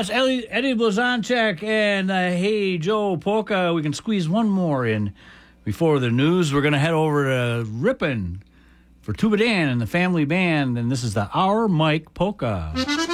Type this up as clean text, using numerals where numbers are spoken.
That's Eddie Blazonczyk and Hey Joe Polka. We can squeeze one more in before the news. We're going to head over to Ripon for Tuba Dan and the family band, and this is the Our Mike Polka.